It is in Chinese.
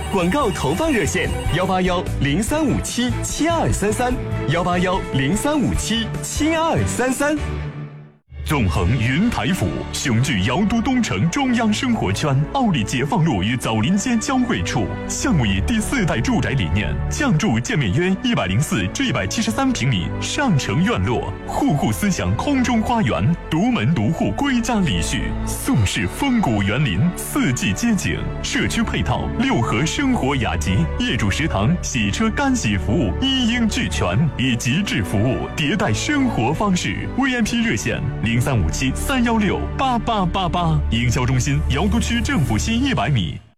广告投放热线18103577233，18103577233。 纵横云台府，雄踞瑶都东城中央生活圈，奥里解放路与枣林街交汇处。项目以第4代住宅理念，降筑建面约104至173平米上城院落，户户思想空中花园，独门独户归家礼序，宋式风谷园林，4季街景，社区配套6合生活雅集，业主食堂、洗车干洗服务一应俱全，以极致服务迭代生活方式。VIP 热线035731688888，营销中心瑶都区政府西100米。